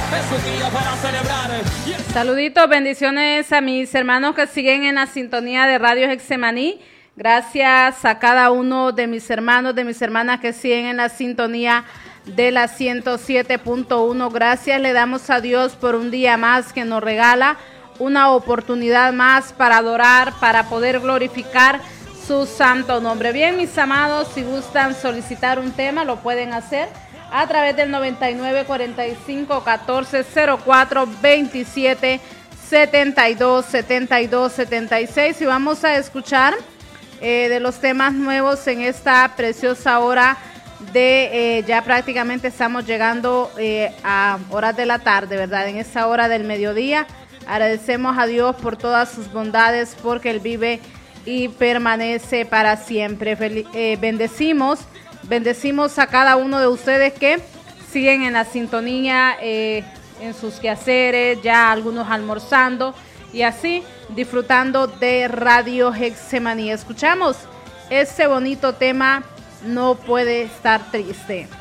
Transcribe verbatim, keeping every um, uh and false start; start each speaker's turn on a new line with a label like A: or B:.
A: Es un día para celebrar.
B: Saluditos, bendiciones a mis hermanos que siguen en la sintonía de Radio Getsemaní. Gracias a cada uno de mis hermanos, de mis hermanas que siguen en la sintonía de la ciento siete punto uno. Gracias le damos a Dios por un día más que nos regala, una oportunidad más para adorar, para poder glorificar su santo nombre. Bien, mis amados, si gustan solicitar un tema, lo pueden hacer a través del noventa y nueve, cuarenta y cinco, catorce, cero cuatro, veintisiete, setenta y dos, setenta y dos, setenta y seis. Y vamos a escuchar eh, de los temas nuevos en esta preciosa hora de, eh, ya prácticamente estamos llegando eh, a horas de la tarde, ¿verdad? En esa hora del mediodía. Agradecemos a Dios por todas sus bondades, porque Él vive y permanece para siempre. Fel- eh, bendecimos, bendecimos a cada uno de ustedes que siguen en la sintonía, eh, en sus quehaceres, ya algunos almorzando y así disfrutando de Radio Getsemaní. Escuchamos ese bonito tema, No puede estar triste.